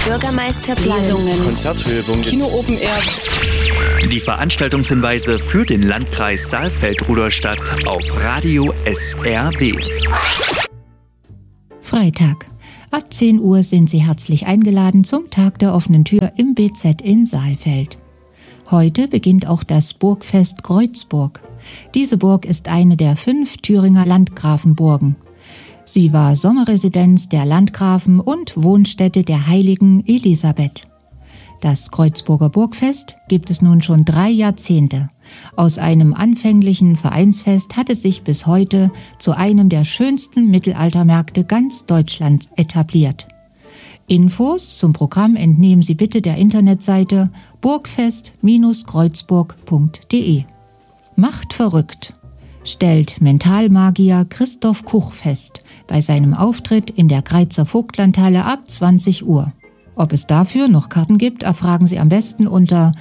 Bürgermeisterplan, Lesungen, Konzerthöhepunkte, Kino Open Air. Die Veranstaltungshinweise für den Landkreis Saalfeld-Rudolstadt auf Radio SRB. Freitag. Ab 10 Uhr sind Sie herzlich eingeladen zum Tag der offenen Tür im BZ in Saalfeld. Heute beginnt auch das Burgfest Kreuzburg. Diese Burg ist eine der 5 Thüringer Landgrafenburgen. Sie war Sommerresidenz der Landgrafen und Wohnstätte der heiligen Elisabeth. Das Kreuzburger Burgfest gibt es nun schon 3 Jahrzehnte. Aus einem anfänglichen Vereinsfest hat es sich bis heute zu einem der schönsten Mittelaltermärkte ganz Deutschlands etabliert. Infos zum Programm entnehmen Sie bitte der Internetseite burgfest-kreuzburg.de. Macht verrückt, stellt Mentalmagier Christoph Kuch fest bei seinem Auftritt in der Greizer Vogtlandhalle ab 20 Uhr. Ob es dafür noch Karten gibt, erfragen Sie am besten unter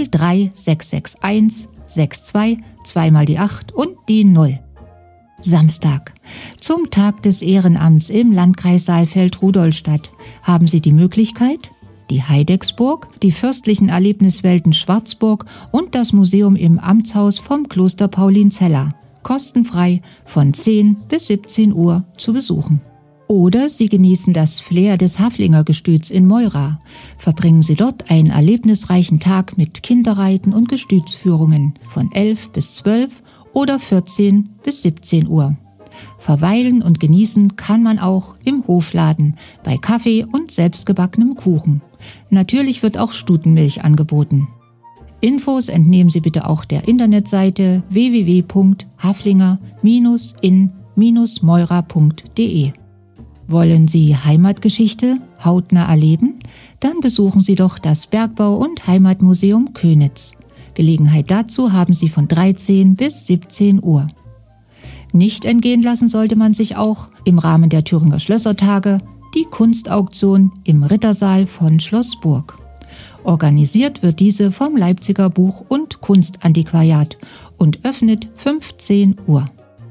03661 62 2 die 8 und die 0. Samstag. Zum Tag des Ehrenamts im Landkreis Saalfeld-Rudolstadt haben Sie die Möglichkeit, die Heidecksburg, die fürstlichen Erlebniswelten Schwarzburg und das Museum im Amtshaus vom Kloster Paulinzella kostenfrei von 10 bis 17 Uhr zu besuchen. Oder Sie genießen das Flair des Haflinger-Gestüts in Meura. Verbringen Sie dort einen erlebnisreichen Tag mit Kinderreiten und Gestütsführungen von 11 bis 12 oder 14 bis 17 Uhr. Verweilen und genießen kann man auch im Hofladen bei Kaffee und selbstgebackenem Kuchen. Natürlich wird auch Stutenmilch angeboten. Infos entnehmen Sie bitte auch der Internetseite www.haflinger-in-meura.de. Wollen Sie Heimatgeschichte hautnah erleben? Dann besuchen Sie doch das Bergbau- und Heimatmuseum Könitz. Gelegenheit dazu haben Sie von 13 bis 17 Uhr. Nicht entgehen lassen sollte man sich auch im Rahmen der Thüringer Schlössertage die Kunstauktion im Rittersaal von Schloss Burg. Organisiert wird diese vom Leipziger Buch- und Kunstantiquariat und öffnet 15 Uhr.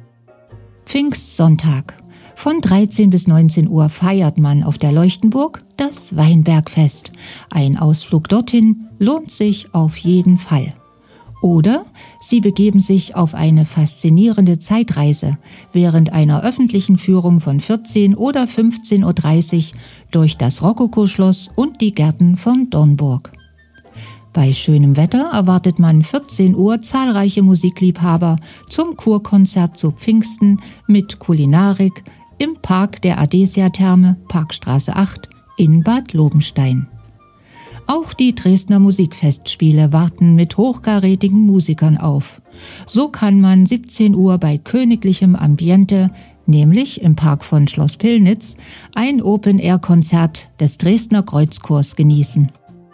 Pfingstsonntag. Von 13 bis 19 Uhr feiert man auf der Leuchtenburg das Weinbergfest. Ein Ausflug dorthin lohnt sich auf jeden Fall. Oder Sie begeben sich auf eine faszinierende Zeitreise während einer öffentlichen Führung von 14 oder 15.30 Uhr durch das Rokoko-Schloss und die Gärten von Dornburg. Bei schönem Wetter erwartet man 14 Uhr zahlreiche Musikliebhaber zum Kurkonzert zu Pfingsten mit Kulinarik im Park der Adesia-Therme, Parkstraße 8 in Bad Lobenstein. Auch die Dresdner Musikfestspiele warten mit hochkarätigen Musikern auf. So kann man 17 Uhr bei königlichem Ambiente, nämlich im Park von Schloss Pillnitz, ein Open-Air-Konzert des Dresdner Kreuzchors genießen.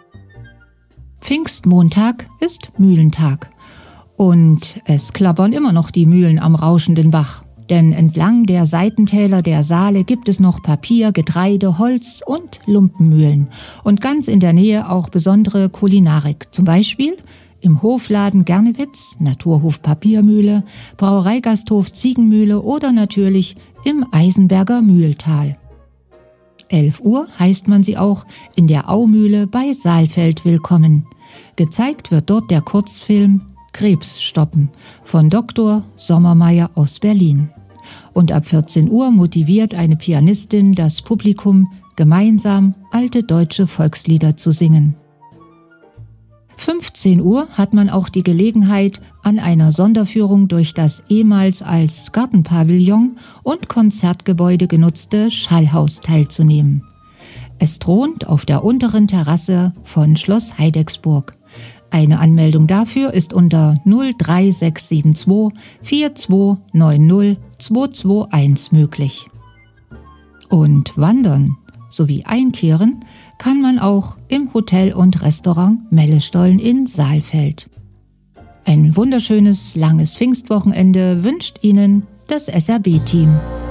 Pfingstmontag ist Mühlentag und es klappern immer noch die Mühlen am rauschenden Bach. Denn entlang der Seitentäler der Saale gibt es noch Papier, Getreide, Holz und Lumpenmühlen. Und ganz in der Nähe auch besondere Kulinarik. Zum Beispiel im Hofladen Gernewitz, Naturhof Papiermühle, Brauereigasthof Ziegenmühle oder natürlich im Eisenberger Mühltal. 11 Uhr heißt man sie auch in der Aumühle bei Saalfeld willkommen. Gezeigt wird dort der Kurzfilm Krebs stoppen von Dr. Sommermeier aus Berlin. Und ab 14 Uhr motiviert eine Pianistin das Publikum, gemeinsam alte deutsche Volkslieder zu singen. 15 Uhr hat man auch die Gelegenheit, an einer Sonderführung durch das ehemals als Gartenpavillon und Konzertgebäude genutzte Schallhaus teilzunehmen. Es thront auf der unteren Terrasse von Schloss Heidecksburg. Eine Anmeldung dafür ist unter 03672 4290 221 möglich. Und wandern sowie einkehren kann man auch im Hotel und Restaurant Mellestollen in Saalfeld. Ein wunderschönes, langes Pfingstwochenende wünscht Ihnen das SRB-Team.